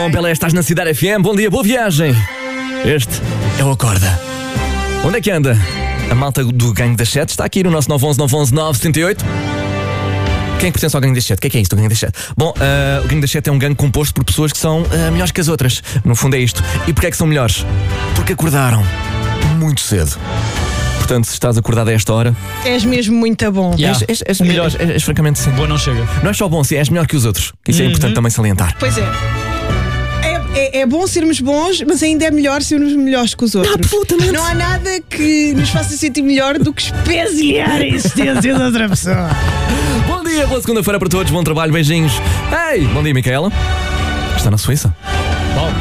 Bom, Pelé, estás na Cidade FM. Bom dia, boa viagem. Este é o Acorda. Onde é que anda? A malta do Gangue das 7 está aqui no nosso 911-911-978. Quem é que pertence ao Gangue das 7? O que é isto, o Gangue das 7? Bom, o Gangue das 7 é um gangue composto por pessoas que são melhores que as outras. No fundo é isto. E porquê é que são melhores? Porque acordaram muito cedo. Portanto, se estás acordado a esta hora, És mesmo muito bom. és melhor, és francamente sim. Boa não chega. Não é só bom, sim, és melhor que os outros. Isso é importante também salientar. Pois é. É bom sermos bons, mas ainda é melhor sermos melhores que os outros. Absolutamente. Não há nada que nos faça sentir melhor do que espeziar a existência da outra pessoa. Bom dia, boa segunda-feira para todos, bom trabalho, beijinhos. Ei, bom dia, Micaela. Está na Suíça. Bom.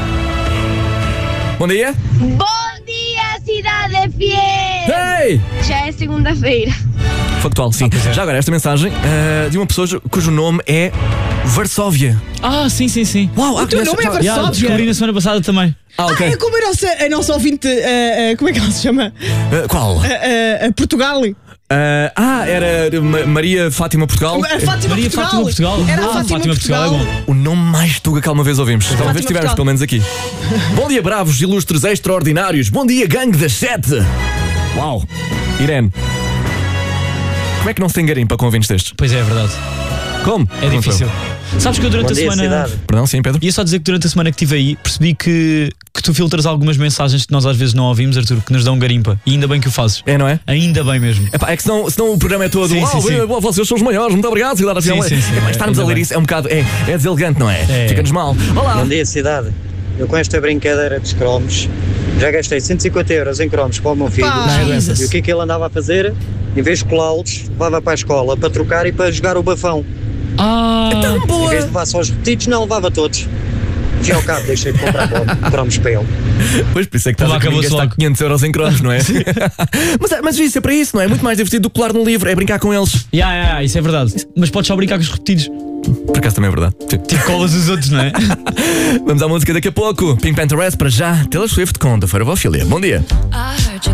Bom dia. Bom dia, Cidade FM! Ei! Já é segunda-feira. Factual, sim. pois é. Já agora, esta mensagem de uma pessoa cujo nome é Varsóvia. Sim. Uau, O teu nome é Varsóvia? Descobri na semana passada também. ok. É como a nossa ouvinte, como é que ela se chama? Qual? A Portugal. Era Maria Fátima Portugal. A Fátima Maria Portugal. Fátima Portugal. Era a Fátima Portugal é bom. O nome mais tuga que alguma vez ouvimos. Talvez Fátima tivemos, Portugal. pelo menos aqui. Bom dia, bravos, ilustres, extraordinários. Bom dia, Gangue das 7. Uau. Irene, como é que não se tem garimpa com ouvintes destes? Pois é verdade. Como? É difícil. Sabes que eu durante Bom a dia, semana. cidade. Perdão, sim, Pedro? Ia só dizer que durante a semana que estive aí percebi que tu filtras algumas mensagens que nós às vezes não ouvimos, Arthur, que nos dão garimpa. E ainda bem que o fazes. É, não é? Ainda bem mesmo. Epá, é que senão o programa é todo. Sim, Uau, sim. vocês são os maiores, muito obrigado. Sim. Epá, estarmos a Ainda ler bem. isso é um bocado. É deselegante, não é? É. Fica-nos mal. Olá. Bom dia, cidade. Eu com esta brincadeira dos cromos já gastei 150 euros em cromos para o meu filho. Pá. Não é doenças. E o que é que ele andava a fazer? Em vez de colá-los, levava para a escola para trocar e para jogar o bafão. Em vez de levar só os repetidos, não, levava todos. Já ao cabo, deixei de comprar cromos para ele. Pois, por isso é que estás a Acabou-se gastar logo. 500 euros em cromos, não é? mas isso é para isso, não é? É muito mais divertido do que colar no livro, é brincar com eles. Isso é verdade. Mas podes só brincar com os repetidos. Por acaso também é verdade. Sim. Tipo, colas os outros, não é? Vamos à música daqui a pouco. Pink Pantheress para já. Taylor Swift com The Fear of Ophelia. Bom dia.